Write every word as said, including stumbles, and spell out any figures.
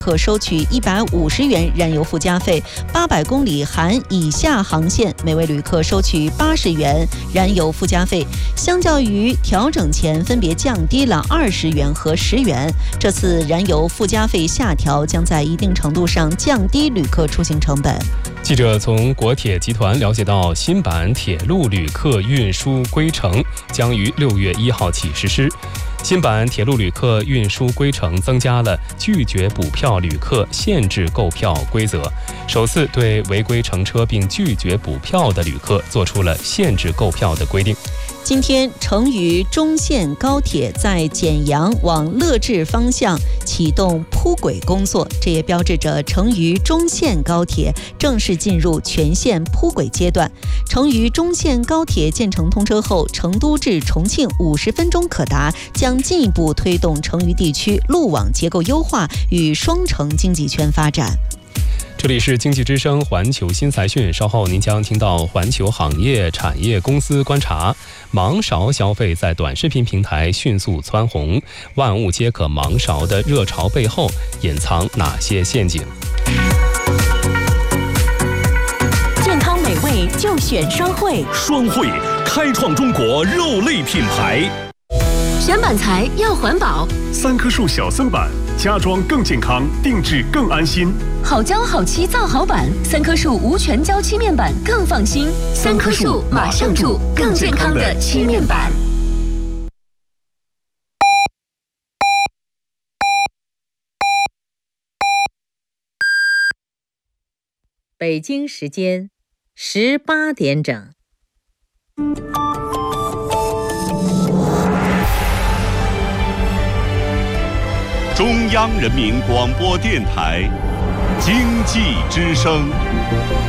可收取一百五十元燃油附加费，八百公里含以下航线每位旅客收取八十元燃油附加费，相较于调整前分别降低了二十元和十元。这次燃油附加费下调将在一定程度上降低旅客出行成本。 记者从国铁集团了解到，新版铁路旅客运输规程将于六月一号起实施。新版铁路旅客运输规程增加了拒绝补票旅客限制购票规则，首次对违规乘车并拒绝补票的旅客做出了限制购票的规定。 今天，成渝中线高铁在简阳往乐至方向启动铺轨工作，这也标志着成渝中线高铁正式进入全线铺轨阶段。成渝中线高铁建成通车后，成都至重庆五十分钟可达，将进一步推动成渝地区路网结构优化与双城经济圈发展。 这里是经济之声环球新财讯，稍后您将听到环球行业产业公司观察，盲勺消费在短视频平台迅速蹿红，万物皆可盲勺的热潮背后隐藏哪些陷阱？ 健康美味就选双汇， 双汇开创中国肉类品牌。 选板材要环保， 三棵树小森板，家装更健康，定制更安心。 好胶好漆造好板，三棵树无全胶漆面板更放心。三棵树马上住更健康的漆面板。 北京时间十八点整。 中央人民广播电台经济之声。